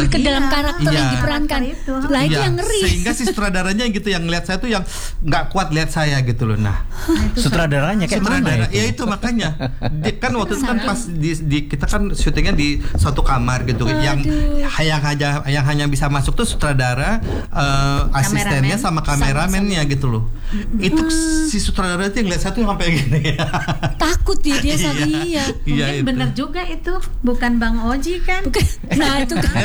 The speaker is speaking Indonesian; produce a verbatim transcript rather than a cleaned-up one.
ke dalam Iya. karakter Iya. yang diperankan. Karakter itu. Lah itu Iya, yang ngeri. sehingga si sutradaranya gitu yang ngeliat saya tuh yang nggak kuat lihat saya gitu loh. Nah, Sutradaranya kayak mana sutradara, itu? ya itu makanya. Dia kan waktu itu kan pas di, di- kita kan syutingnya di suatu kamar gitu, yang yang hanya yang hanya bisa masuk tuh sutradara, eh, asistennya sama kameramennya gitu loh. Itu si sutradara itu yang lihat saya tuh sampai gini. Takut dia dia sama iya. Iya Mungkin itu. benar juga itu, bukan Bang Oji kan? Bukan. Nah itu kan